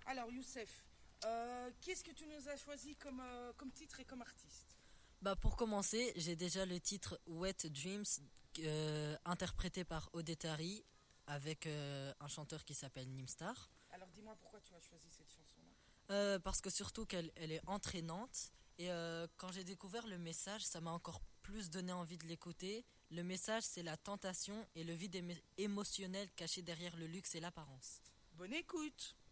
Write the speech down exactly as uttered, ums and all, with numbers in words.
Alors Youssef, euh, qu'est-ce que tu nous as choisi comme, euh, comme titre et comme artiste? Bah pour commencer, j'ai déjà le titre Wet Dreams euh, interprété par Odetari avec euh, un chanteur qui s'appelle Nimstar. Alors dis-moi pourquoi tu as choisi cette chanson-là. Euh, parce que surtout qu'elle elle est entraînante et euh, quand j'ai découvert le message, ça m'a encore plus donné envie de l'écouter. Le message, c'est la tentation et le vide émo- émotionnel caché derrière le luxe et l'apparence. Bonne écoute!